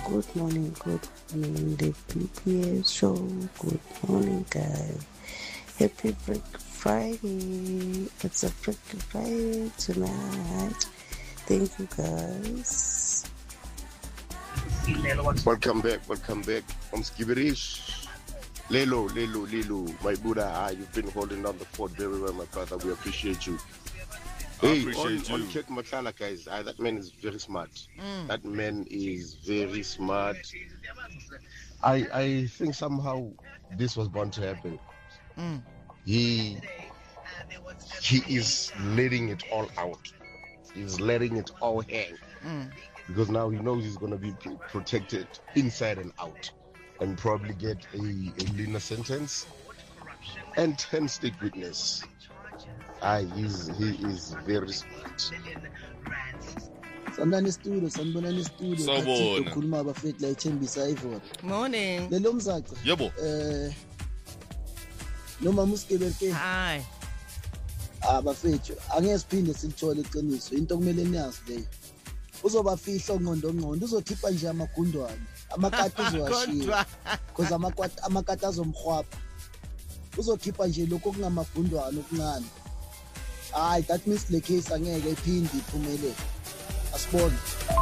Good morning, the PPS show. Good morning, guys. Happy Freak Friday. It's a Freak Friday tonight. Thank you, guys. Welcome back. I'm Skiberish. Lelo, my Buddha. You've been holding down the fort very well, my brother. We appreciate you. Hey, on Check Matala, guys. That man is very smart. That man is very smart. I think somehow this was bound to happen. He is letting it all out. He's letting it all hang. Because now he knows he's going to be protected inside and out. And probably get a leaner sentence and 10 state witness. He is very smart. Sanibona studio Sawubona. Ukhuluma abafethu la eThembisa Ivory. Morning. Lelo mzaca. Yebo. Noma musikebeke. Hi. Abafethu angeke siphinde silithole iqiniso. Into kumele niyazi leyo. Uzobafihla ongqondo uzokhipha nje amagundwane. Amakati uzowashiya. Because amakati azomkhwapha. Uzokhipha nje lokho kungamagundwane okuncane. Hayi, that means le case angeke iphinde iphumelele. Asibone.